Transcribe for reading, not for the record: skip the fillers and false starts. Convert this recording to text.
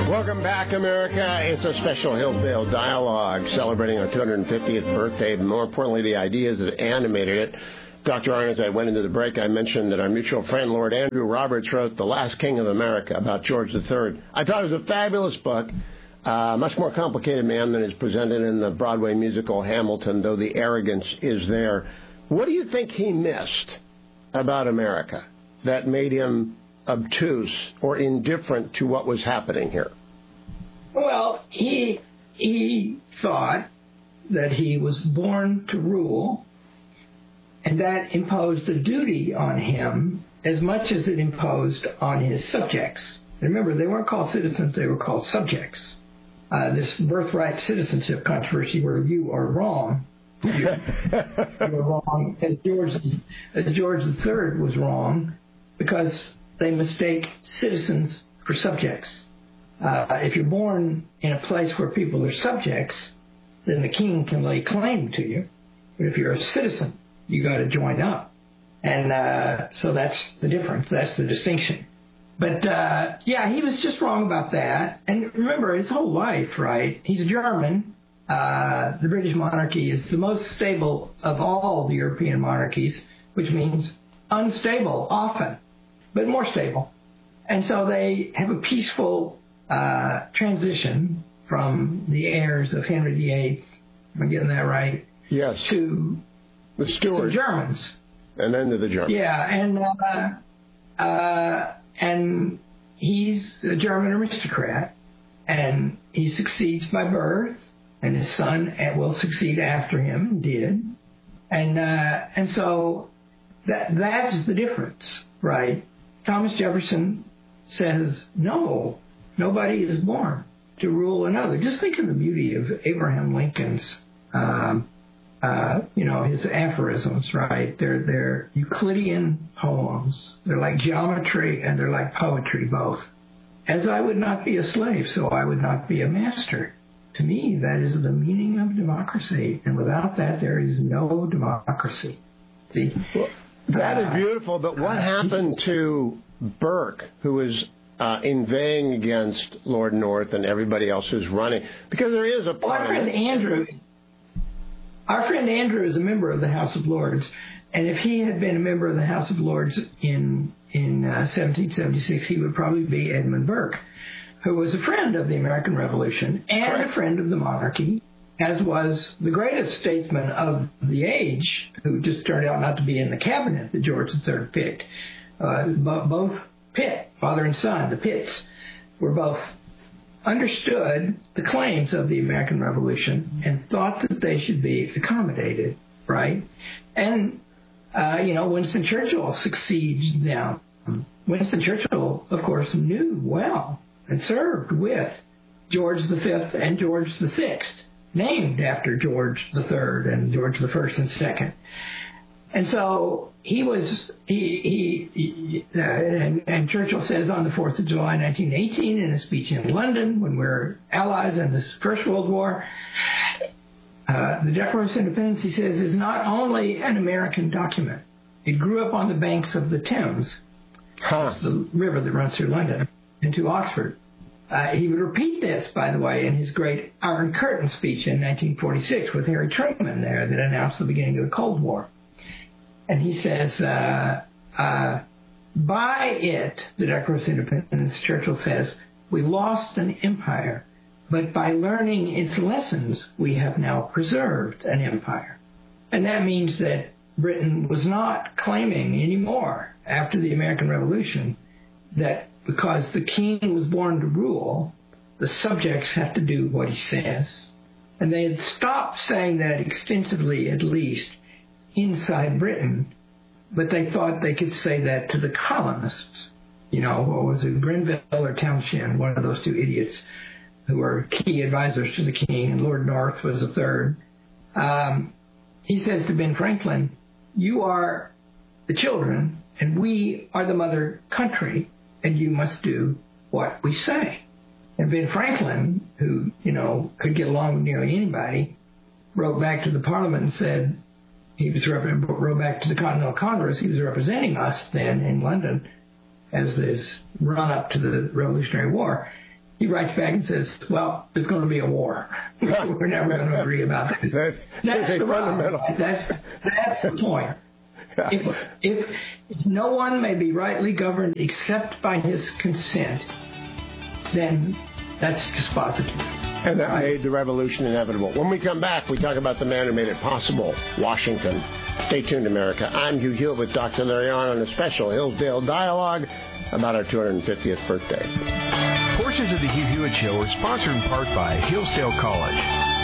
Welcome back, America. It's a special Hillsdale Dialogue celebrating our 250th birthday, but more importantly, the ideas that animated it. Dr. Arnn, as I went into the break, I mentioned that our mutual friend, Lord Andrew Roberts, wrote The Last King of America about George III. I thought it was a fabulous book, much more complicated man than is presented in the Broadway musical Hamilton, though the arrogance is there. What do you think he missed about America that made him obtuse or indifferent to what was happening here? Well, he thought that he was born to rule, and that imposed a duty on him as much as it imposed on his subjects. Remember, they weren't called citizens, they were called subjects. This birthright citizenship controversy where you are wrong. You were wrong, as George III was wrong, because they mistake citizens for subjects. If you're born in a place where people are subjects, then the king can lay claim to you. But if you're a citizen, you got to join up. And so that's the difference. That's the distinction. But, he was just wrong about that. And remember, his whole life, right, he's a German. The British monarchy is the most stable of all the European monarchies, which means unstable often, but more stable. And so they have a peaceful transition from the heirs of Henry VIII, am I getting that right? Yes. To the Stuarts. Germans. And then to the Germans. Yeah, and he's a German aristocrat, and he succeeds by birth, and his son will succeed after him, did. And so that's the difference, right? Thomas Jefferson says, no, nobody is born to rule another. Just think of the beauty of Abraham Lincoln's, his aphorisms, right? They're Euclidean poems. They're like geometry and they're like poetry both. As I would not be a slave, so I would not be a master. To me, that is the meaning of democracy. And without that, there is no democracy. See? That is beautiful, but what happened to Burke, who was inveighing against Lord North and everybody else who's running? Because there is a part Our friend Andrew is a member of the House of Lords, and if he had been a member of the House of Lords in 1776, he would probably be Edmund Burke, who was a friend of the American Revolution and a friend of the monarchy, as was the greatest statesman of the age, who just turned out not to be in the cabinet that George III picked. Both Pitt, father and son, the Pitts, were both understood the claims of the American Revolution and thought that they should be accommodated, right? And, Winston Churchill succeeds now. Winston Churchill, of course, knew well and served with George V and George VI, named after George III and George I and II. And so and Churchill says on the 4th of July, 1918, in a speech in London, when we're allies in the First World War, the Declaration of Independence, he says, is not only an American document. It grew up on the banks of the Thames, it's the river that runs through London, into Oxford. He would repeat this, by the way, in his great Iron Curtain speech in 1946 with Harry Truman there that announced the beginning of the Cold War. And he says, by it, the Declaration of Independence, Churchill says, we lost an empire, but by learning its lessons, we have now preserved an empire. And that means that Britain was not claiming anymore after the American Revolution that because the king was born to rule, the subjects have to do what he says. And they had stopped saying that extensively, at least, inside Britain, but they thought they could say that to the colonists. What was it, Grenville or Townshend, one of those two idiots who were key advisors to the king, and Lord North was a third. He says to Ben Franklin, you are the children, and we are the mother country, and you must do what we say. And Ben Franklin, who, could get along with nearly anybody, wrote back to the Parliament and said, wrote back to the Continental Congress, he was representing us then in London as this run-up to the Revolutionary War, he writes back and says, well, there's going to be a war. We're never going to agree about that. That's the fundamental. That's the point. If no one may be rightly governed except by his consent, then that's dispositive. And that made the revolution inevitable. When we come back, we talk about the man who made it possible, Washington. Stay tuned, America. I'm Hugh Hewitt with Dr. Larry Arnn on a special Hillsdale Dialogue about our 250th birthday. Portions of the Hugh Hewitt Show are sponsored in part by Hillsdale College.